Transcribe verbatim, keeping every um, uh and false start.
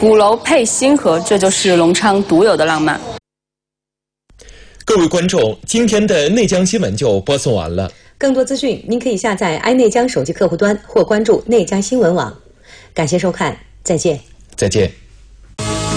鼓楼配星河，这就是隆昌独有的浪漫。 各位观众，今天的内江新闻就播送完了。 更多资讯，您可以下载 i 内江手机客户端或关注内江新闻网。感谢收看，再见。 再见。